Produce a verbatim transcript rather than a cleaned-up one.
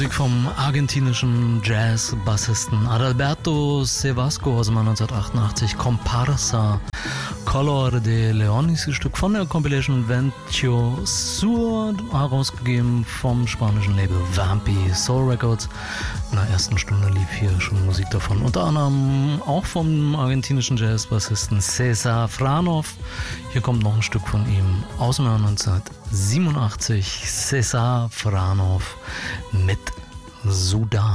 Musik vom argentinischen Jazz-Bassisten Adalberto Sevasco aus dem Jahr neunzehnhundertachtundachtzig. Comparsa, Color de Leon ist das Stück von der Compilation Ventio Sur, herausgegeben vom spanischen Label Vampi Soul Records. In der ersten Stunde lief hier schon Musik davon, unter anderem auch vom argentinischen Jazz-Bassisten César Franov. Hier kommt noch ein Stück von ihm aus dem Jahr neunzehnhundertsiebenundachtzig. César Franov mit Sudan.